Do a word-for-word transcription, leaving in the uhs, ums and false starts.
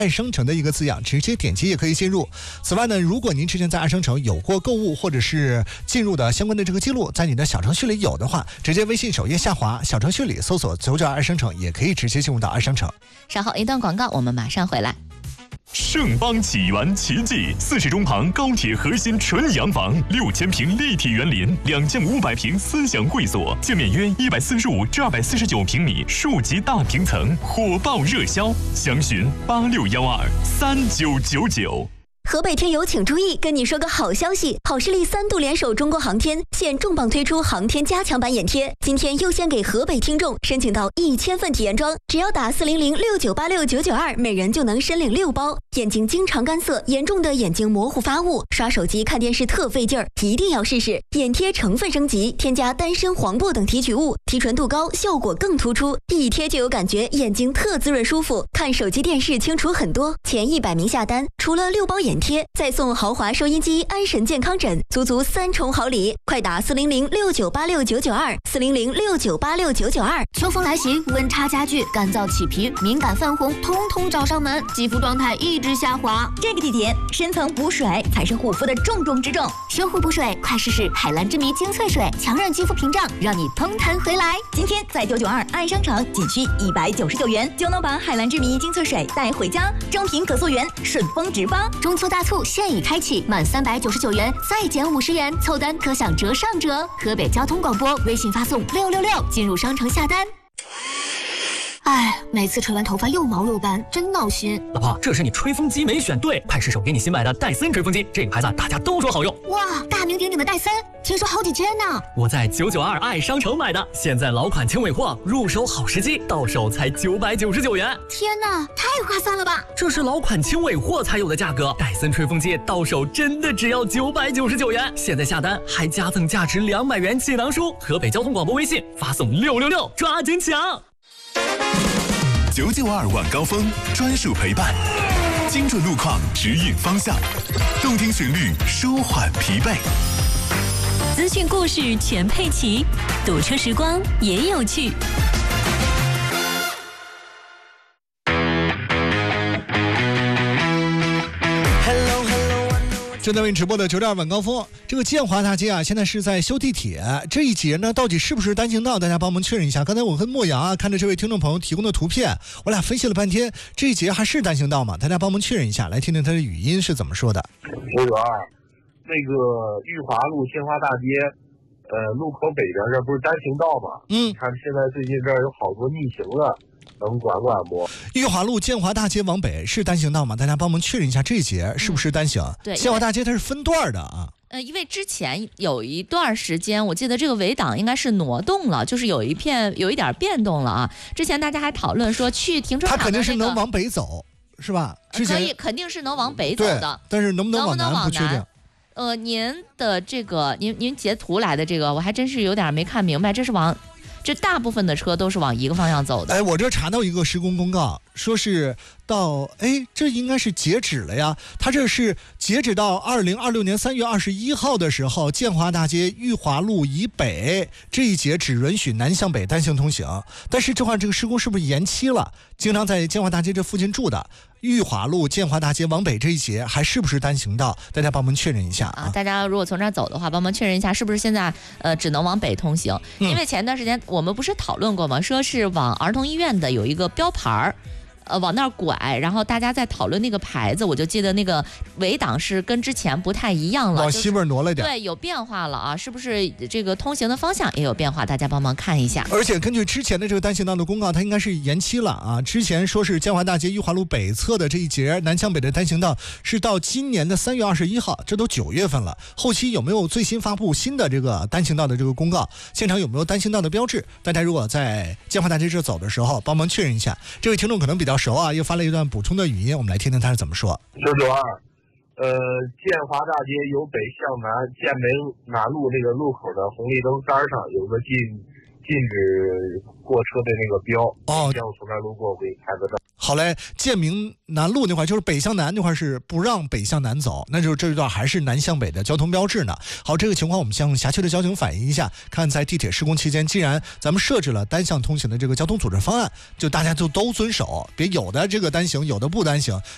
爱商城的一个字样，直接点击也可以进入。此外呢，如果您之前在爱商城有过购物或者是进入的相关的这个记录，在你的小程序里有的话，直接微信首页下滑，小程序里搜索九九二爱商城，也可以直接进入到爱商城。 稍后一段广告，我们马上回来。 盛邦起源奇迹，四世中旁高铁核心纯洋房，六千平立体园林，两千五百平思想会所，建面约一百四十五至二百四十九平米，数级大平层，火爆热销，详询八六幺二三九九九。 河北听友请注意，跟你说个好消息，好视力三度联手中国航天，现重磅推出航天加强版眼贴，今天优先给河北听众申请到一千份体验装，只要打四零零六九八六九九二，每人就能申领六包。眼睛经常干涩，严重的眼睛模糊发雾，刷手机看电视特费劲儿，一定要试试。眼贴成分升级，添加丹参、黄柏等提取物，提纯度高，效果更突出，一贴就有感觉，眼睛特滋润舒服，看手机电视清楚很多。前一百名下单，除了六包眼贴，再送豪华收音机、安神健康枕，足足三重好礼！快打四零零六九八六九九二，四零零六九八六九九二。 秋风来袭，温差加剧，干燥起皮、敏感泛红，通通找上门，肌肤状态一直下滑。 这个季节，深层补水才是护肤的重中之重。 修护补水，快试试海蓝之谜精粹水，强韧肌肤屏障，让你嘭弹回来。 今天在九九二爱商城，仅需一百九十九元就能把海蓝之谜精粹水带回家，正品可溯源，顺丰直发。 中秋大促现已开启，满三百九十九元再减五十元，凑单可享折上折。河北交通广播微信发送六六六进入商城下单。哎，每次吹完头发又毛又干，真闹心。 老婆，这是你吹风机没选对，快试手给你新买的戴森吹风机，这个牌子大家都说好用。 哇，大名鼎鼎的戴森，听说好几千呢。 我在九九二爱商城买的，现在老款轻尾货，入手好时机，到手才九百九十九元。 天哪，太划算了吧！ 这是老款轻尾货才有的价格，戴森吹风机到手真的只要九百九十九元。现在下单还加赠价值两百元气囊书。河北交通广播微信发送六六六，抓紧抢！ 九九二晚高峰专属陪伴，精准路况指引方向，动听旋律舒缓疲惫， 资讯故事全配齐，堵车时光也有趣。 正在为你直播的九点二晚高峰，这个建华大街啊，现在是在修地铁。这一节呢，到底是不是单行道？大家帮我们确认一下。刚才我跟莫阳啊，看着这位听众朋友提供的图片，我俩分析了半天，这一节还是单行道吗？大家帮我们确认一下，来听听他的语音是怎么说的。 九九二，那个裕华路建华大街，呃，路口北边这不是单行道吗？ 嗯， 看现在最近这儿有好多逆行的。能管管不？ 裕华路建华大街往北是单行道吗？大家帮我们确认一下这一节是不是单行？ 嗯、对， 建华大街它是分段的啊。 呃，因为之前有一段时间，我记得这个围挡应该是挪动了，就是有一片有一点变动了啊。之前大家还讨论说去停车场、那个， 它肯定是能往北走，是吧？之前可以，肯定是能往北走的， 但是能不能往南不确定。 呃，您的这个您您截图来的这个，我还真是有点没看明白，这是往。这大部分的车都是往一个方向走的。 哎，我这查到一个施工公告，说是到哎，这应该是截止了呀。它这是截止到二零二六年三月二十一号的时候，建华大街裕华路以北这一节只允许南向北单行通行。但是这块这个施工是不是延期了？经常在建华大街这附近住的，裕华路建华大街往北这一节还是不是单行道？大家帮我们确认一下 啊！ 啊大家如果从这儿走的话，帮我们确认一下是不是现在呃只能往北通行？ 嗯、 因为前段时间我们不是讨论过吗？说是往儿童医院的有一个标牌儿。呃，往那儿拐，然后大家在讨论那个牌子，我就记得那个围挡是跟之前不太一样了， 往西边挪了点， 对，有变化了啊，是不是这个通行的方向也有变化？大家帮忙看一下。 而且根据之前的这个单行道的公告，它应该是延期了啊。之前说是建华大街裕华路北侧的这一节南向北的单行道是到今年的三月二十一号，这都九月份了。后期有没有最新发布新的这个单行道的这个公告？现场有没有单行道的标志？大家如果在建华大街这走的时候，帮忙确认一下。这位听众可能比较熟啊，又发了一段补充的语音，我们来听听他是怎么说。 九九二，呃，建华大街由北向南，建梅南路那个路口的红绿灯杆上有个禁禁止过车的那个标， 哦， 要从那路过可以拍个照。 好嘞，建明南路那块就是北向南那块是不让北向南走，那就是这一段还是南向北的交通标志呢。好，这个情况我们向辖区的交警反映一下，看在地铁施工期间，既然咱们设置了单向通行的这个交通组织方案，就大家就都遵守，别有的这个单行，有的不单行，